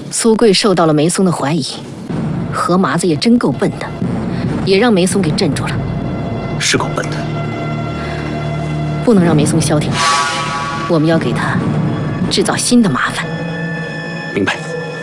苏贵受到了梅松的怀疑，何麻子也真够笨的，也让梅松给镇住了。 是够笨的， 不能让梅松消停，我们要给他制造新的麻烦。 明白。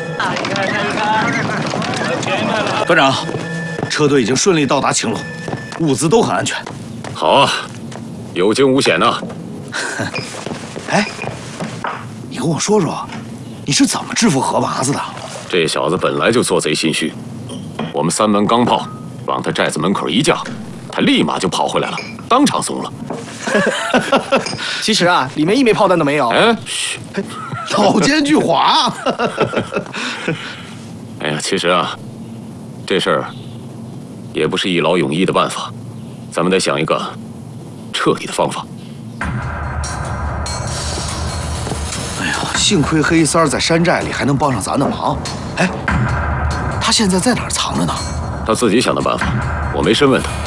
团长，车队已经顺利到达秦洛，物资都很安全。 好啊，有惊无险呐。 哎，你跟我说说，你是怎么制服何麻子的？ 这小子本来就做贼心虚，我们3门钢炮往他寨子门口一架，他立马就跑回来了，当场怂了。 其实啊，里面1枚炮弹都没有。 哎，嘘， 老奸巨猾。 哎呀，其实啊，这事儿也不是一劳永逸的办法，咱们得想一个彻底的方法。 哎呀，幸亏黑三儿在山寨里还能帮上咱的忙。哎，他现在在哪儿藏着呢？ 他自己想的办法，我没深问他。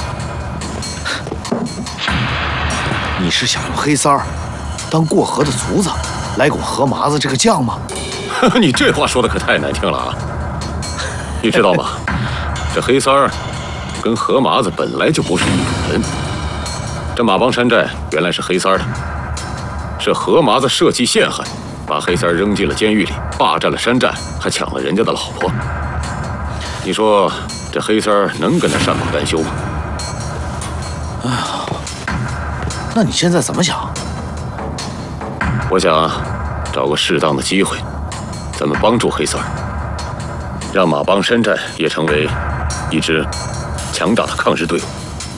你是想用黑三儿当过河的卒子，来拱何麻子这个将吗？ 你这话说的可太难听了啊！你知道吗？这黑三儿跟何麻子本来就不是一种人。这马帮山寨原来是黑三儿的，是何麻子设计陷害，把黑三儿扔进了监狱里，霸占了山寨，还抢了人家的老婆。你说这黑三儿能跟他善罢甘休吗？ 哎呀，那你现在怎么想？ 我想啊，找个适当的机会，咱们帮助黑三儿，让马帮山寨也成为一支强大的抗日队伍。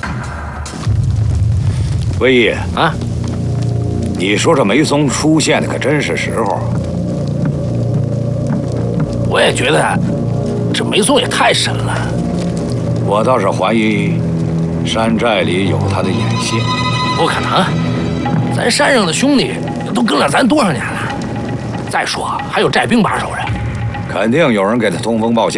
魏毅啊，你说这梅松出现的可真是时候。 我也觉得这梅松也太神了。 我倒是怀疑山寨里有他的眼线。 不可能，咱山上的兄弟都跟了咱多少年了？再说还有寨兵把守着， 肯定有人给他通风报信。